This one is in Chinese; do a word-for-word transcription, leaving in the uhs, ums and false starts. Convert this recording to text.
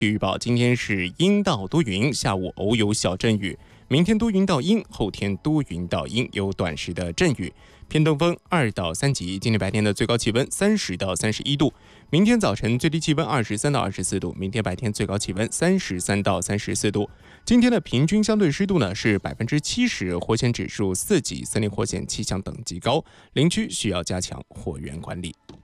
预报今天是阴到多云，下午偶有小阵雨。明天多云到阴，后天多云到阴，有短时的阵雨，偏东风二到三级。今天白天的最高气温三十到三十一度，明天早晨最低气温二十三到二十四度，明天白天最高气温三十三到三十四度。今天的平均相对湿度呢是百分之七十，火险指数四级，森林火险气象等级高，林区需要加强火源管理。